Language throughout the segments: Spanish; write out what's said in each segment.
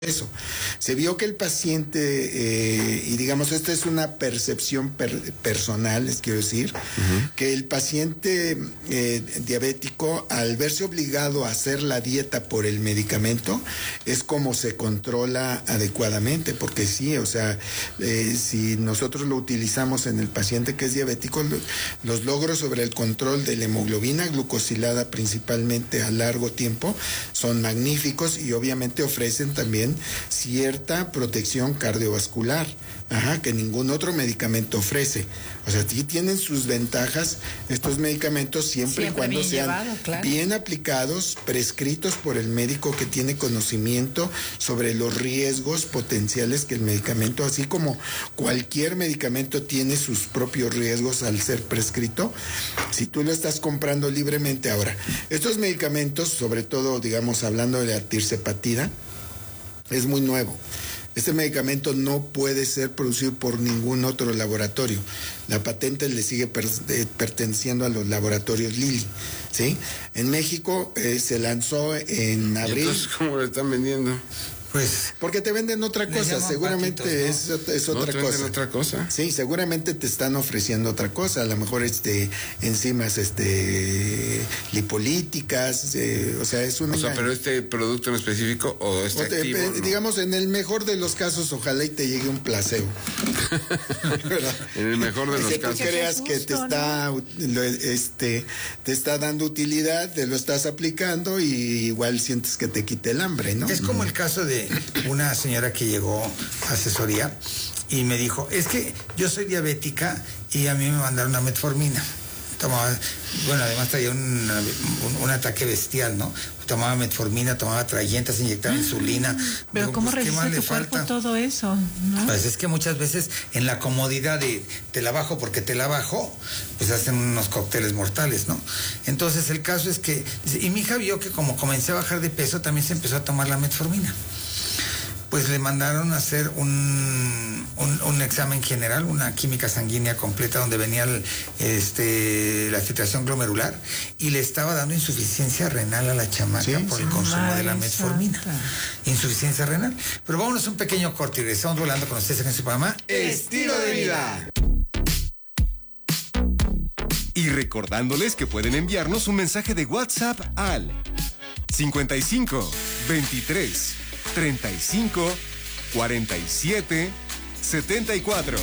eso. Se vio que el paciente, y digamos, esta es una percepción personal, les quiero decir, que el paciente diabético, al verse obligado a hacer la dieta por el medicamento, es como se controla adecuadamente, porque sí, o sea, si nosotros lo utilizamos en el paciente que es diabético, los logros sobre el control de la hemoglobina glucosilada principalmente a largo tiempo son magníficos y obviamente ofrecen también cierta protección cardiovascular, que ningún otro medicamento ofrece. O sea, sí tienen sus ventajas estos medicamentos siempre y cuando sean bien aplicados, prescritos por el médico que tiene conocimiento sobre los riesgos potenciales que el medicamento, así como cualquier medicamento tiene sus propios riesgos al ser prescrito, si tú lo estás comprando libremente. Ahora, estos medicamentos, sobre todo, digamos, hablando de la tirzepatida, es muy nuevo. Este medicamento no puede ser producido por ningún otro laboratorio. La patente le sigue perteneciendo a los laboratorios Lilly, ¿sí? En México se lanzó en abril. Entonces, ¿cómo lo están vendiendo? Pues porque te venden otra cosa, seguramente paquitos, ¿no? es otra cosa. ¿Venden otra cosa? Sí, seguramente te están ofreciendo otra cosa, a lo mejor enzimas lipolíticas, o sea, es un pero este producto en específico o este activo, ¿no? Digamos, en el mejor de los casos, ojalá y te llegue un placebo. En el mejor de los casos. Que tú creas que te está dando utilidad, te lo estás aplicando y igual sientes que te quite el hambre, ¿no? Es como el caso de una señora que llegó a asesoría y me dijo, es que yo soy diabética y a mí me mandaron una metformina. Tomaba, bueno, además traía un ataque bestial, ¿no? Tomaba metformina, tomaba trayenta, se inyectaba insulina. Pero digo, ¿cómo pues, resiste tu cuerpo todo eso? ¿No? Pues es que muchas veces en la comodidad de te la bajo porque te la bajo, pues hacen unos cócteles mortales, ¿no? Entonces el caso es que, y mi hija vio que como comencé a bajar de peso, también se empezó a tomar la metformina. Pues le mandaron a hacer un examen general, una química sanguínea completa donde venía la filtración glomerular y le estaba dando insuficiencia renal a la chamaca por el consumo de la metformina. Insuficiencia renal. Pero vámonos a un pequeño corte y regresamos volando con ustedes en su programa Estilo de Vida. Y recordándoles que pueden enviarnos un mensaje de WhatsApp al 55 23 35 47 74.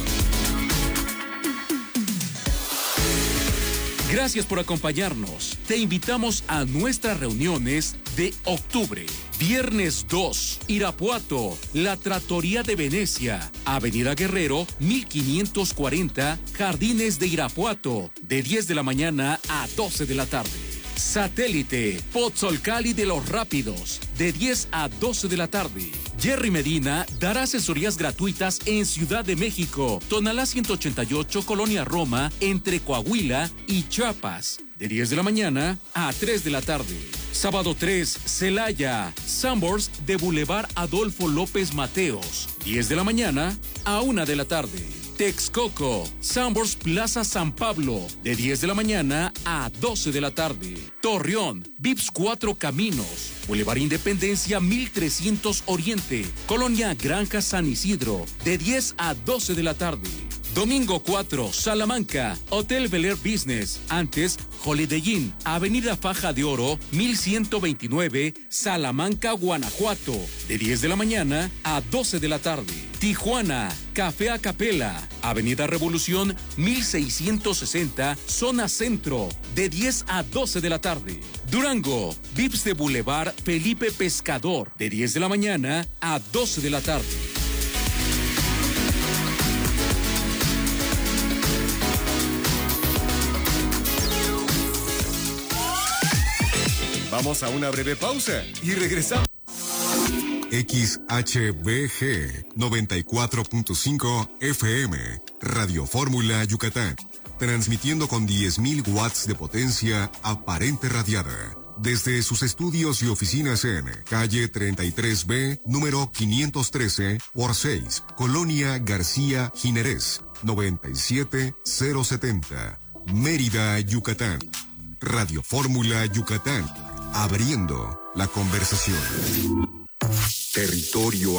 Gracias por acompañarnos. Te invitamos a nuestras reuniones de octubre. Viernes 2, Irapuato, La Trattoria de Venecia, Avenida Guerrero, 1540, Jardines de Irapuato, de 10 de la mañana a 12 de la tarde. Satélite, Pozzolcali de los Rápidos, de 10 a 12 de la tarde. Jerry Medina dará asesorías gratuitas en Ciudad de México, Tonalá 188, Colonia Roma, entre Coahuila y Chiapas, de 10 de la mañana a 3 de la tarde. Sábado 3, Celaya, Sanborns de Boulevard Adolfo López Mateos, 10 de la mañana a 1 de la tarde. Texcoco, Sanborns Plaza San Pablo, de 10 de la mañana a 12 de la tarde. Torreón, Vips 4 Caminos, Boulevard Independencia 1300 Oriente, Colonia Granja San Isidro, de 10 a 12 de la tarde. Domingo 4, Salamanca, Hotel Bel Air Business, antes Holiday Inn, Avenida Faja de Oro, 1129, Salamanca, Guanajuato, de 10 de la mañana a 12 de la tarde. Tijuana, Café Acapela, Avenida Revolución, 1660, Zona Centro, de 10 a 12 de la tarde. Durango, Vips de Boulevard Felipe Pescador, de 10 de la mañana a 12 de la tarde. Vamos a una breve pausa y regresamos. XHBG 94.5 FM, Radio Fórmula Yucatán, transmitiendo con 10.000 watts de potencia aparente radiada. Desde sus estudios y oficinas en calle 33B, número 513 por 6, Colonia García Jiménez, 97070, Mérida, Yucatán. Radio Fórmula Yucatán, abriendo la conversación. Territorio